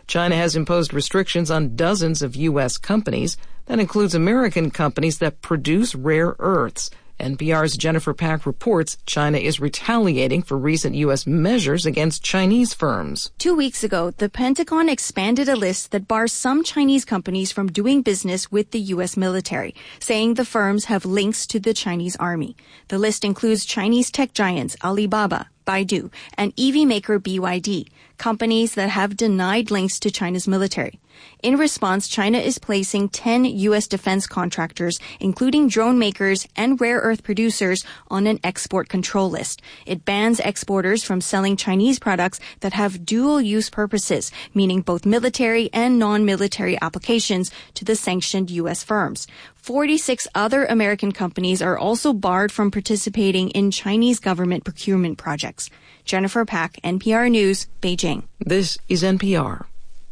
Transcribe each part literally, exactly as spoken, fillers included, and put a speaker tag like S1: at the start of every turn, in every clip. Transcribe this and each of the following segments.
S1: China has imposed restrictions on dozens of U S companies. That includes American companies that produce rare earths. N P R's Jennifer Pack reports China is retaliating for recent U S measures against Chinese firms.
S2: Two weeks ago, the Pentagon expanded a list that bars some Chinese companies from doing business with the U S military, saying the firms have links to the Chinese army. The list includes Chinese tech giants Alibaba, Baidu, and E V maker B Y D, companies that have denied links to China's military. In response, China is placing ten U S defense contractors, including drone makers and rare earth producers, on an export control list. It bans exporters from selling Chinese products that have dual-use purposes, meaning both military and non-military applications, to the sanctioned U S firms. forty-six other American companies are also barred from participating in Chinese government procurement projects. Jennifer Pack, N P R News, Beijing.
S1: This is N P R.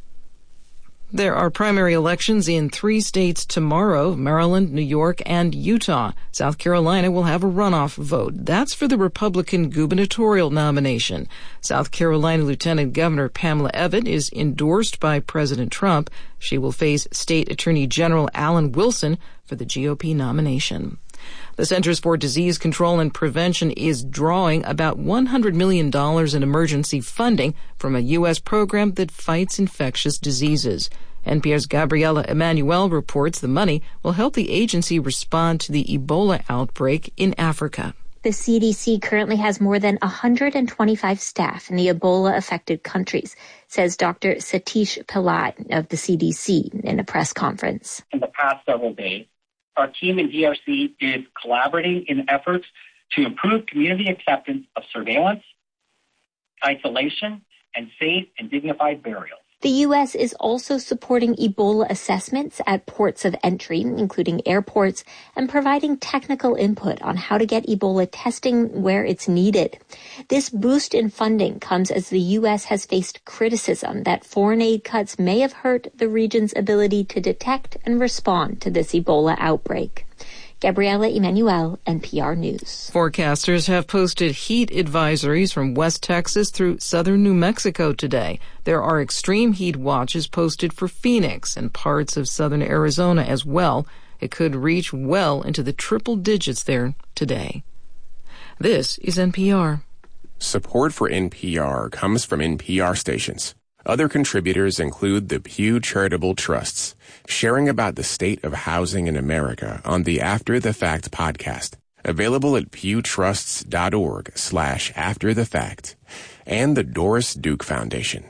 S1: There are primary elections in three states tomorrow: Maryland, New York, and Utah. South Carolina will have a runoff vote. That's for the Republican gubernatorial nomination. South Carolina Lieutenant Governor Pamela Abbott is endorsed by President Trump. She will face State Attorney General Alan Wilson for the G O P nomination. The Centers for Disease Control and Prevention is drawing about one hundred million dollars in emergency funding from a U S program that fights infectious diseases. N P R's Gabriela Emanuel reports the money will help the agency respond to the Ebola outbreak in Africa.
S3: The C D C currently has more than one hundred twenty-five staff in the Ebola-affected countries, says Doctor Satish Pillai of the C D C in a press conference.
S4: In the past several days, our team in D R C is collaborating in efforts to improve community acceptance of surveillance, isolation, and safe and dignified burial.
S3: The U S is also supporting Ebola assessments at ports of entry, including airports, and providing technical input on how to get Ebola testing where it's needed. This boost in funding comes as the U S has faced criticism that foreign aid cuts may have hurt the region's ability to detect and respond to this Ebola outbreak. Gabriela Emanuel, N P R News.
S1: Forecasters have posted heat advisories from West Texas through southern New Mexico today. There are extreme heat watches posted for Phoenix and parts of southern Arizona as well. It could reach well into the triple digits there today. This is N P R.
S5: Support for N P R comes from N P R stations. Other contributors include the Pew Charitable Trusts, sharing about the state of housing in America on the After the Fact podcast, available at pewtrusts.org slash after the fact, and the Doris Duke Foundation.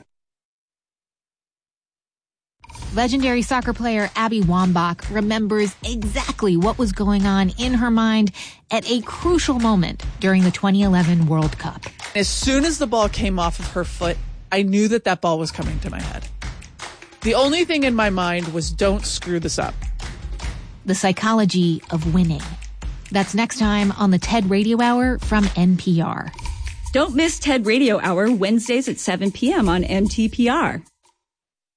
S6: Legendary soccer player Abby Wambach remembers exactly what was going on in her mind at a crucial moment during the twenty eleven World Cup.
S7: As soon as the ball came off of her foot, I knew that that ball was coming to my head. The only thing in my mind was, don't screw this up.
S6: The psychology of winning. That's next time on the TED Radio Hour from N P R.
S8: Don't miss TED Radio Hour Wednesdays at seven p.m. on M T P R.